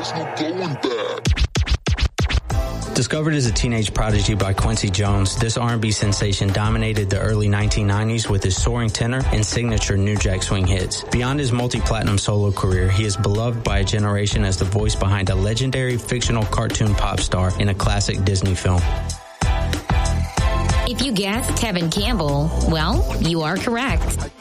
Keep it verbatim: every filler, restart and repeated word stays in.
There's no going back. Discovered as a teenage prodigy by Quincy Jones, this R and B sensation dominated the early nineteen nineties with his soaring tenor and signature New Jack Swing hits. Beyond his multi-platinum solo career, he is beloved by a generation as the voice behind a legendary fictional cartoon pop star in a classic Disney film. If you guessed Tevin Campbell, well, you are correct.